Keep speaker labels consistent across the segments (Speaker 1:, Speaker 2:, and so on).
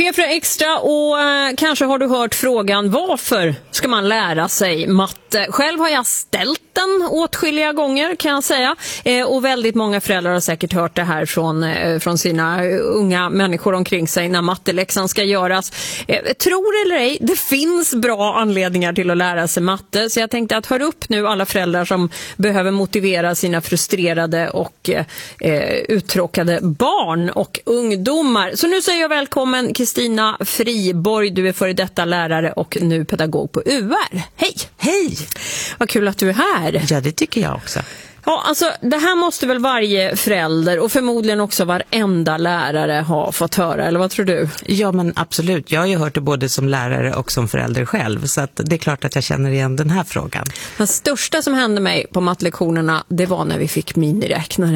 Speaker 1: P4 Extra, och kanske har du hört frågan: varför ska man lära sig matte? Själv har jag ställt den åtskilliga gånger, kan jag säga. Och väldigt många föräldrar har säkert hört det här från sina unga människor omkring sig när matteläxan ska göras. Tror eller ej, det finns bra anledningar till att lära sig matte. Så jag tänkte att hör upp nu alla föräldrar som behöver motivera sina frustrerade och uttråkade barn och ungdomar. Så nu säger jag välkommen Kristina Friborg. Du är före detta lärare och nu pedagog på UR. Hej!
Speaker 2: Hej!
Speaker 1: Vad kul att du är här.
Speaker 2: Ja, det tycker jag också.
Speaker 1: Ja, alltså det här måste väl varje förälder och förmodligen också varenda lärare ha fått höra, eller vad tror du?
Speaker 2: Ja, men absolut. Jag har ju hört det både som lärare och som förälder själv, så att det är klart att jag känner igen den här frågan.
Speaker 1: Det största som hände mig på mattelektionerna, det var när vi fick miniräknare.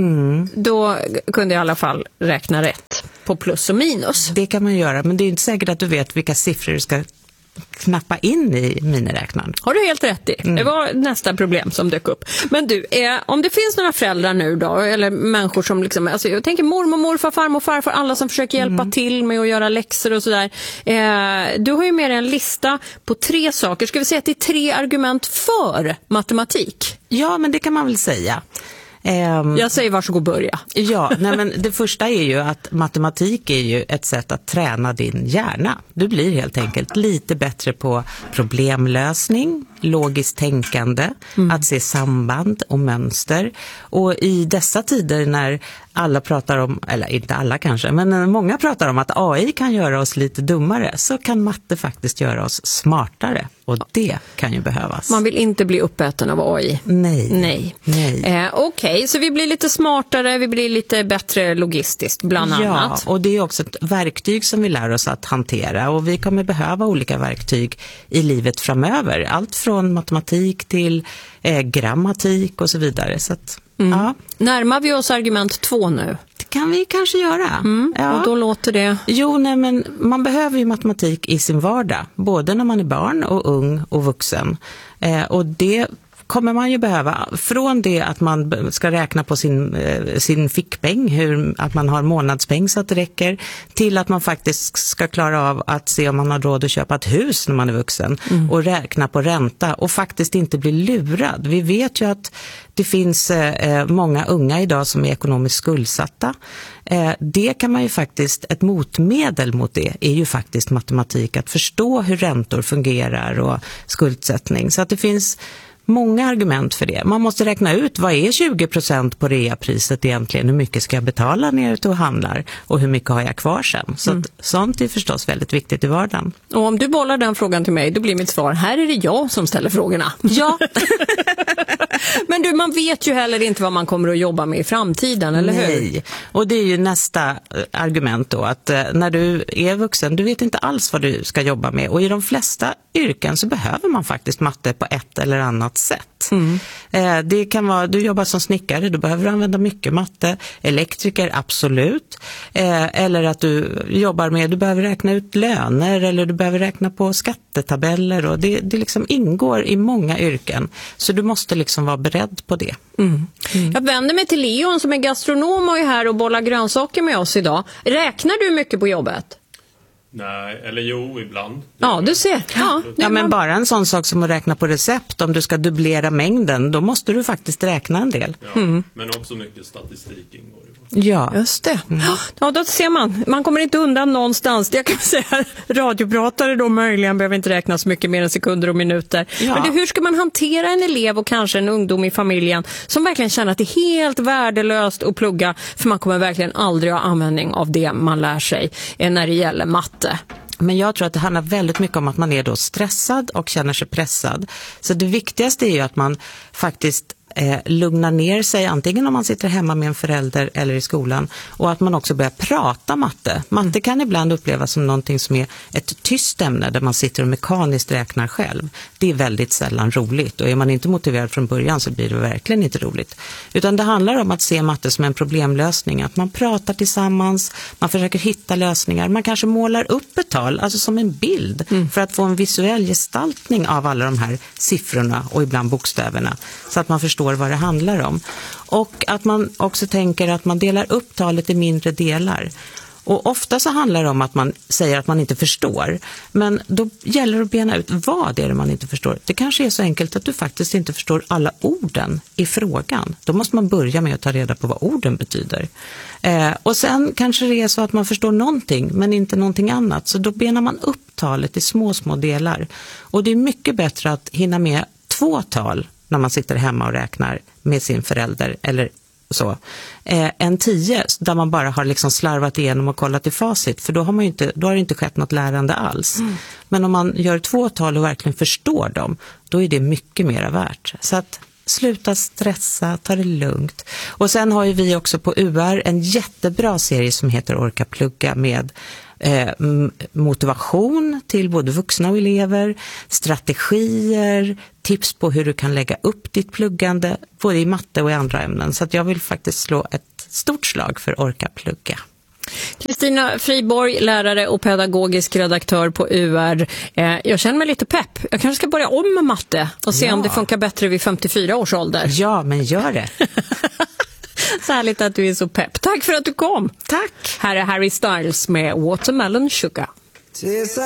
Speaker 1: Då kunde jag i alla fall räkna rätt på plus och minus.
Speaker 2: Det kan man göra, men det är inte säkert att du vet vilka siffror du ska knappa in i miniräknaren.
Speaker 1: Har du helt rätt i. Det var nästa problem som dök upp. Men du, om det finns några föräldrar nu då, eller människor som liksom, alltså jag tänker mormor, morfar, farmor, farfar, alla som försöker hjälpa till med att göra läxor och sådär. Du har ju med en lista på 3 saker. Ska vi säga att det är 3 argument för matematik?
Speaker 2: Ja, men det kan man väl säga.
Speaker 1: Jag säger varsågod börja.
Speaker 2: Ja, nej, men det första är ju att matematik är ju ett sätt att träna din hjärna. Du blir helt enkelt lite bättre på problemlösning, logiskt tänkande, att se samband och mönster. Och i dessa tider när alla pratar om, eller inte alla kanske, men många pratar om att AI kan göra oss lite dummare, så kan matte faktiskt göra oss smartare. Och det kan ju behövas.
Speaker 1: Man vill inte bli uppäten av AI.
Speaker 2: Nej.
Speaker 1: Okej, så vi blir lite smartare, vi blir lite bättre logistiskt bland annat.
Speaker 2: Ja, och det är också ett verktyg som vi lär oss att hantera. Och vi kommer behöva olika verktyg i livet framöver. Allt från matematik till grammatik och så vidare. Så att, ja.
Speaker 1: Närmar vi oss argument 2 nu?
Speaker 2: Det kan vi kanske göra. Ja.
Speaker 1: Och då låter det...
Speaker 2: Jo, nej, men man behöver ju matematik i sin vardag. Både när man är barn och ung och vuxen. Och det kommer man ju behöva. Från det att man ska räkna på sin fickpeng, att man har månadspeng så att det räcker, till att man faktiskt ska klara av att se om man har råd att köpa ett hus när man är vuxen och räkna på ränta och faktiskt inte bli lurad. Vi vet ju att det finns många unga idag som är ekonomiskt skuldsatta. Det kan man ju faktiskt, ett motmedel mot det är ju faktiskt matematik, att förstå hur räntor fungerar och skuldsättning. Så att det finns många argument för det. Man måste räkna ut, vad är 20% på reapriset egentligen? Hur mycket ska jag betala när jag är ute och handlar? Och hur mycket har jag kvar sen? Så att sånt är förstås väldigt viktigt i vardagen.
Speaker 1: Och om du bollar den frågan till mig, då blir mitt svar: här är det jag som ställer frågorna.
Speaker 2: Ja.
Speaker 1: Men du, man vet ju heller inte vad man kommer att jobba med i framtiden, eller hur?
Speaker 2: Nej, och det är ju nästa argument då, att när du är vuxen, du vet inte alls vad du ska jobba med. Och i de flesta yrken så behöver man faktiskt matte på ett eller annat sätt. Det kan vara, du jobbar som snickare, du behöver använda mycket matte. Elektriker, absolut. Eller att du jobbar med, du behöver räkna ut löner eller du behöver räkna på skattetabeller, och det liksom ingår i många yrken. Så du måste liksom vara beredd på det.
Speaker 1: Jag vänder mig till Leon som är gastronom och är här och bollar grönsaker med oss idag. Räknar du mycket på jobbet?
Speaker 3: Nej, eller jo, ibland.
Speaker 1: Ja, du ser.
Speaker 2: Ja, men bara en sån sak som att räkna på recept. Om du ska dubblera mängden, då måste du faktiskt räkna en del.
Speaker 3: Ja, men också mycket statistik ingår i.
Speaker 2: Ja.
Speaker 1: Just det. Ja, då ser man kommer inte undan någonstans. Jag kan säga, radiopratare då möjligen behöver inte räkna så mycket mer än sekunder och minuter.
Speaker 2: Ja.
Speaker 1: Men hur ska man hantera en elev och kanske en ungdom i familjen som verkligen känner att det är helt värdelöst att plugga, för man kommer verkligen aldrig ha användning av det man lär sig när det gäller matte?
Speaker 2: Men jag tror att det handlar väldigt mycket om att man är då stressad och känner sig pressad. Så det viktigaste är ju att man faktiskt lugna ner sig, antingen om man sitter hemma med en förälder eller i skolan, och att man också börjar prata matte. Matte kan ibland upplevas som någonting som är ett tyst ämne där man sitter och mekaniskt räknar själv. Det är väldigt sällan roligt, och är man inte motiverad från början så blir det verkligen inte roligt. Utan det handlar om att se matte som en problemlösning, att man pratar tillsammans, man försöker hitta lösningar, man kanske målar upp ett tal, alltså som en bild, för att få en visuell gestaltning av alla de här siffrorna och ibland bokstäverna, så att man förstår vad det handlar om. Och att man också tänker att man delar upp talet i mindre delar. Och ofta så handlar det om att man säger att man inte förstår. Men då gäller det att bena ut vad är det man inte förstår. Det kanske är så enkelt att du faktiskt inte förstår alla orden i frågan. Då måste man börja med att ta reda på vad orden betyder. Och sen kanske det är så att man förstår någonting men inte någonting annat. Så då benar man upp talet i små delar. Och det är mycket bättre att hinna med 2 tal när man sitter hemma och räknar med sin förälder eller så, än 10 där man bara har liksom slarvat igenom och kollat i facit, för då har det inte skett något lärande alls. Men om man gör 2 tal och verkligen förstår dem, då är det mycket mer värt. Så att sluta stressa, ta det lugnt. Och sen har ju vi också på UR en jättebra serie som heter Orka plugga med motivation till både vuxna och elever, strategier, tips på hur du kan lägga upp ditt pluggande både i matte och i andra ämnen. Så att jag vill faktiskt slå ett stort slag för Orka plugga.
Speaker 1: Kristina Friborg, lärare och pedagogisk redaktör på UR. Jag känner mig lite pepp. Jag kanske ska börja om med matte och se om det funkar bättre vid 54 års ålder.
Speaker 2: Ja, men gör det.
Speaker 1: Så härligt att du är så pepp. Tack för att du kom.
Speaker 2: Tack.
Speaker 1: Här är Harry Styles med Watermelon Sugar.